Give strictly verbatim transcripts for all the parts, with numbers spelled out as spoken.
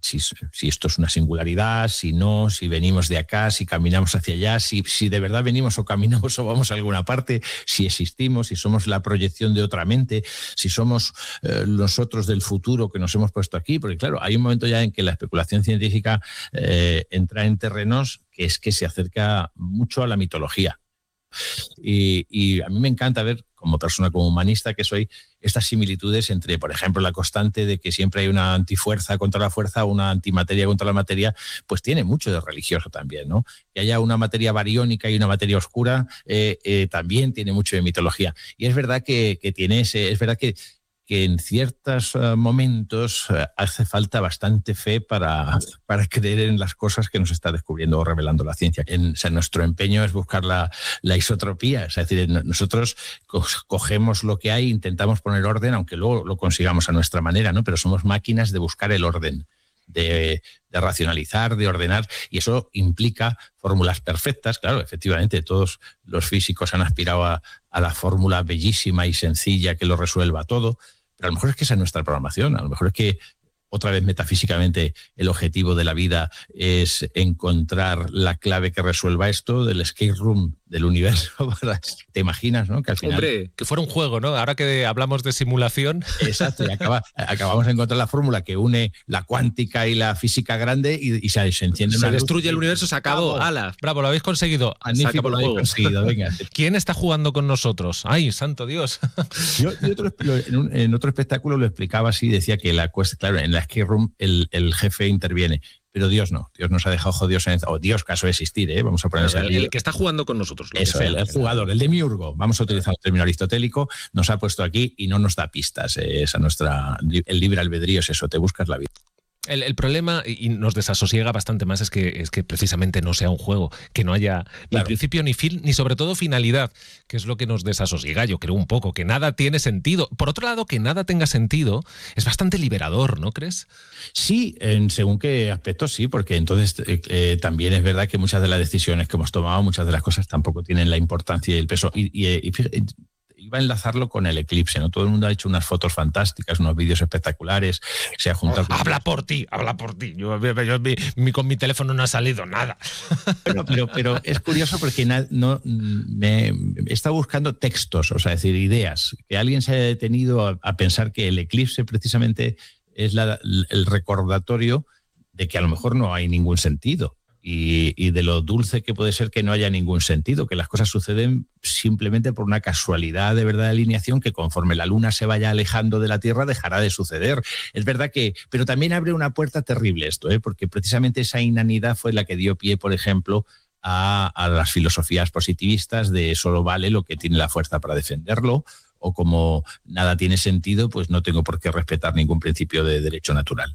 si, si esto es una singularidad, si no, si venimos de acá, si caminamos hacia allá, si, si de verdad venimos o caminamos o vamos a alguna parte, si existimos, si somos la proyección de otra mente, si somos eh, nosotros del futuro que nos hemos puesto aquí, porque claro, hay un momento ya en que la especulación científica eh, entra en terrenos que es que se acerca mucho a la mitología. Y, y a mí me encanta ver, como persona, como humanista que soy, estas similitudes entre, por ejemplo, la constante de que siempre hay una antifuerza contra la fuerza, una antimateria contra la materia, pues tiene mucho de religioso también, ¿no? Que haya una materia bariónica y una materia oscura eh, eh, también tiene mucho de mitología. Y es verdad que, que tiene ese, es verdad que que en ciertos uh, momentos uh, hace falta bastante fe para, para creer en las cosas que nos está descubriendo o revelando la ciencia. En, o sea, nuestro empeño es buscar la, la isotropía, es decir, nosotros co- cogemos lo que hay, intentamos poner orden, aunque luego lo consigamos a nuestra manera, ¿no? Pero somos máquinas de buscar el orden, de, de racionalizar, de ordenar, y eso implica fórmulas perfectas. Claro, efectivamente, todos los físicos han aspirado a, a la fórmula bellísima y sencilla que lo resuelva todo. Pero a lo mejor es que esa es nuestra programación, a lo mejor es que, otra vez metafísicamente, el objetivo de la vida es encontrar la clave que resuelva esto del escape room del universo. ¿Te imaginas, no? Que al final... Hombre, que fuera un juego, ¿no? Ahora que hablamos de simulación... Exacto, y acaba, acabamos de encontrar la fórmula que une la cuántica y la física grande y, y se, se enciende Se una destruye luz. el universo, se acabó. Bravo. ¡Hala! Bravo, lo habéis conseguido. Magnífico, Se acabó el lo habéis juego. conseguido, venga. ¿Quién está jugando con nosotros? ¡Ay, santo Dios! Yo, yo otro, en, un, en otro espectáculo lo explicaba así, decía que la cuesta, claro, en la escape room el, el jefe interviene, pero Dios no. Dios nos ha dejado jodidos en... O Dios, caso de existir, ¿eh? Vamos a ponernos el, aquí. el que está jugando con nosotros. Lo Eso, que sea. el, el jugador, el demiurgo. Vamos a utilizar el término aristotélico. Nos ha puesto aquí y no nos da pistas. Eh, esa nuestra, el libre albedrío es eso, te buscas la vida. El, el problema, y nos desasosiega bastante más, es que, es que precisamente no sea un juego, que no haya claro. ni principio ni fin, ni sobre todo finalidad, que es lo que nos desasosiega, yo creo un poco, que nada tiene sentido. Por otro lado, que nada tenga sentido es bastante liberador, ¿no crees? Sí, en según qué aspectos sí, porque entonces eh, eh, también es verdad que muchas de las decisiones que hemos tomado, muchas de las cosas tampoco tienen la importancia y el peso. Y, y, y fíjate, iba a enlazarlo con el eclipse, ¿no? Todo el mundo ha hecho unas fotos fantásticas, unos vídeos espectaculares, se ha juntado... Oh, habla por ti, habla por ti. Yo, yo, yo mi, mi, con mi teléfono no ha salido nada. Pero, pero, pero es curioso porque na, no, me he estado buscando textos, o sea, es decir, ideas, que alguien se haya detenido a, a pensar que el eclipse precisamente es la, el recordatorio de que a lo mejor no hay ningún sentido. Y, y de lo dulce que puede ser que no haya ningún sentido, que las cosas suceden simplemente por una casualidad de verdad de alineación que conforme la luna se vaya alejando de la Tierra dejará de suceder. Es verdad que, pero también abre una puerta terrible esto, ¿eh? Porque precisamente esa inanidad fue la que dio pie, por ejemplo, a, a las filosofías positivistas de solo vale lo que tiene la fuerza para defenderlo, o como nada tiene sentido, pues no tengo por qué respetar ningún principio de derecho natural.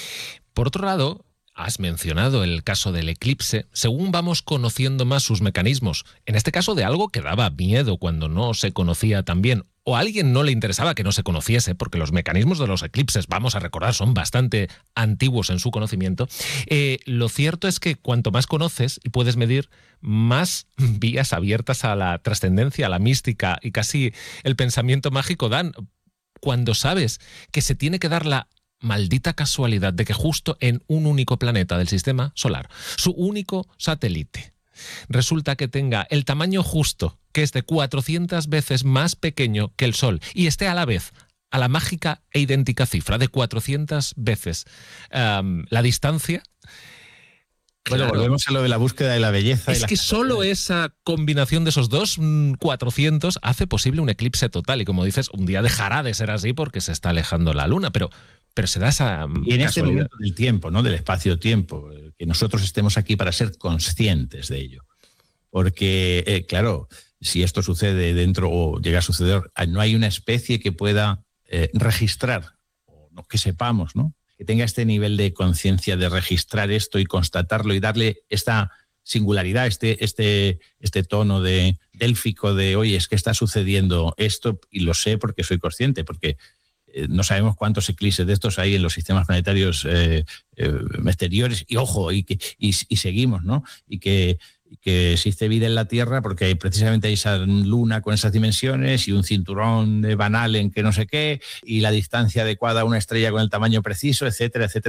Por otro lado, has mencionado el caso del eclipse. Según vamos conociendo más sus mecanismos, en este caso de algo que daba miedo cuando no se conocía tan bien, o a alguien no le interesaba que no se conociese, porque los mecanismos de los eclipses, vamos a recordar, son bastante antiguos en su conocimiento, eh, lo cierto es que cuanto más conoces y puedes medir, más vías abiertas a la trascendencia, a la mística y casi el pensamiento mágico dan. Cuando sabes que se tiene que dar la maldita casualidad de que justo en un único planeta del sistema solar, su único satélite, resulta que tenga el tamaño justo, que es de cuatrocientas veces más pequeño que el Sol, y esté a la vez a la mágica e idéntica cifra de cuatrocientas veces um, la distancia. Bueno, claro, volvemos a lo de la búsqueda de la belleza. Es y la que solo esa combinación de esos dos mmm, cuatrocientos hace posible un eclipse total, y como dices, un día dejará de ser así porque se está alejando la luna, pero... Pero se da esa y en casualidad. este momento del tiempo, ¿no? Del espacio-tiempo, que nosotros estemos aquí para ser conscientes de ello. Porque, eh, claro, si esto sucede dentro o llega a suceder, no hay una especie que pueda eh, registrar, o no, que sepamos, ¿no? Que tenga este nivel de conciencia de registrar esto y constatarlo y darle esta singularidad, este, este, este tono de délfico de, oye, es que está sucediendo esto y lo sé porque soy consciente, porque no sabemos cuántos eclipses de estos hay en los sistemas planetarios eh, eh, exteriores, y ojo, y, que, y, y seguimos, ¿no? Y que, y que existe vida en la Tierra porque hay, precisamente hay esa luna con esas dimensiones y un cinturón de Van Allen que no sé qué, y la distancia adecuada a una estrella con el tamaño preciso, etcétera, etcétera.